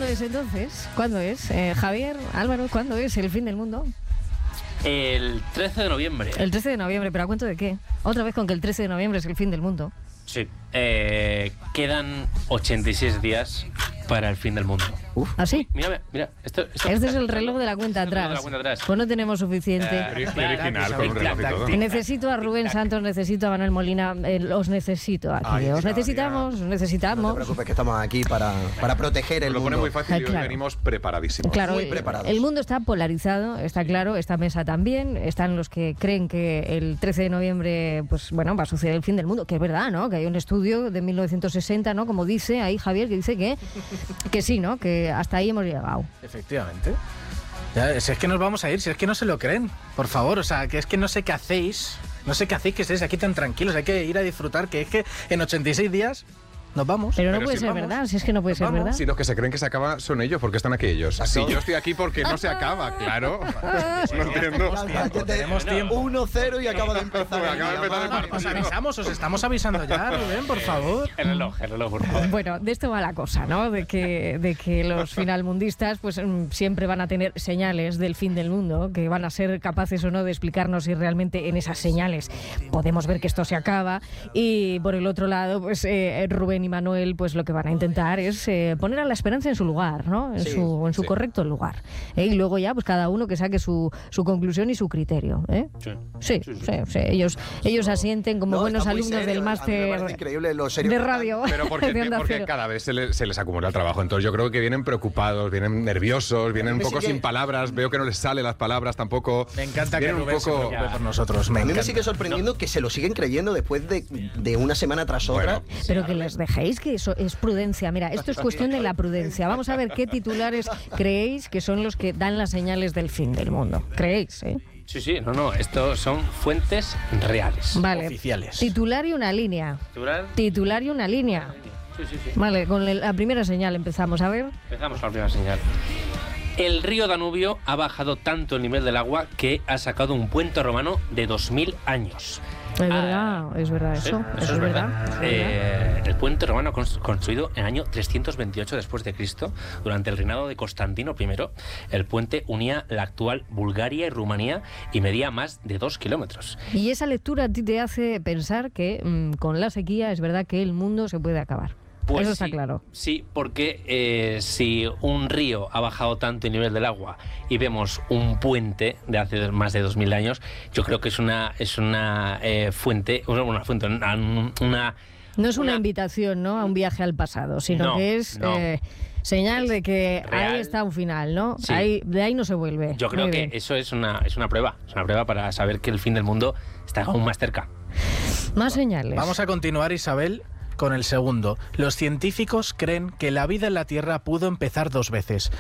es entonces? ¿Cuándo es? Javier, Álvaro, ¿cuándo es el fin del mundo? El 13 de noviembre. El 13 de noviembre, ¿pero a cuento de qué? Otra vez con que el 13 de noviembre es el fin del mundo. Sí. Quedan 86 días para el fin del mundo. ¿Ah, sí? Mira. Esto Este es el reloj de la cuenta atrás. Pues no tenemos suficiente. Qué original, con un reloj y todo. Necesito a Rubén Santos, necesito a Manuel Molina. Os necesito aquí. Ay, os No necesitamos. te preocupes, que estamos aquí para proteger el Lo pone mundo. muy fácil y hoy Claro. venimos preparadísimos. Claro, Muy preparados. el mundo está polarizado, está claro, esta mesa también. Están los que creen que el 13 de noviembre, pues bueno, va a suceder el fin del mundo, que es verdad, ¿no? Que hay un estudio de 1960, ¿no? Como dice ahí Javier, que dice que sí, ¿no? Que hasta ahí hemos llegado. Efectivamente. Ya, si es que nos vamos a ir, si es que no se lo creen. Por favor, o sea, que es que no sé qué hacéis. No sé qué hacéis, que estéis aquí tan tranquilos. Hay que ir a disfrutar, que es que en 86 días nos vamos. Pero no Pero puede si ser vamos, verdad, si es que no puede ser verdad. Si los que se creen que se acaba son ellos, ¿por qué están aquí ellos? Si yo estoy aquí porque no se acaba, claro. No entiendo. Tenemos tiempo. 1-0 y acaba de empezar. Acaba de empezar el Os avisamos, os estamos avisando ya, Rubén, por favor. El reloj, por favor. Bueno, de esto va la cosa, ¿no? De que los finalmundistas pues siempre van a tener señales del fin del mundo, que van a ser capaces o no de explicarnos si realmente en esas señales podemos ver que esto se acaba. Y por el otro lado, pues Rubén y Manuel, pues lo que van a intentar es poner a la esperanza en su lugar, ¿no? En su correcto lugar. Y luego ya, pues cada uno que saque su conclusión y su criterio. Sí. Ellos asienten como buenos alumnos del máster increíble lo serio de que radio. Pero de Onda porque Cero. cada vez se les acumula el trabajo. Entonces yo creo que vienen preocupados, vienen nerviosos, vienen un poco sin palabras. Veo que no les salen las palabras tampoco. Me encanta que Vienen un Rubén se poco- preocupe por nosotros. Me A mí me encanta. sigue sorprendiendo que se lo siguen creyendo después de una semana tras otra. Bueno. Pero que les dejéis, que eso es prudencia. Mira, esto es cuestión de la prudencia. Vamos a ver qué titulares creéis que son los que dan las señales del fin del mundo. ¿Creéis, Sí, no, estos son fuentes reales. Vale. Oficiales. Titular y una línea. Titular y una línea. Sí. Vale, con la primera señal empezamos. A ver. Empezamos con la primera señal. El río Danubio ha bajado tanto el nivel del agua que ha sacado un puente romano de 2000 años. Es verdad Sí, eso. Eso es verdad. El puente romano construido en el año 328 después de Cristo, durante el reinado de Constantino I. El puente unía la actual Bulgaria y Rumanía y medía más de 2 kilómetros. Y esa lectura a ti te hace pensar que con la sequía es verdad que el mundo se puede acabar. Pues eso está sí, claro. Sí, porque si un río ha bajado tanto el nivel del agua y vemos un puente de hace más de 2000 años, yo creo que es una fuente, No es una invitación, ¿no?, a un viaje al pasado, sino No, que es no. señal de que Real. ahí está un final, ¿no? Sí. De ahí no se vuelve. Yo creo Muy que bien. eso es una prueba. Es una prueba para saber que el fin del mundo está aún más cerca. Más señales. Vamos a continuar, Isabel, con el segundo. Los científicos creen que la vida en la Tierra pudo empezar 2 veces.